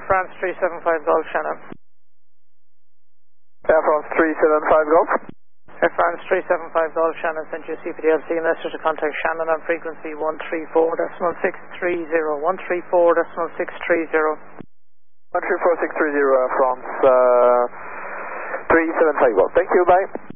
France 375 Golf, Shannon. Air France 375 Golf. Air France 375 Golf, Shannon sent you a CPDLC message to contact Shannon on frequency 134.630, 134.630. 134.630 France 375 Golf. Thank you, bye.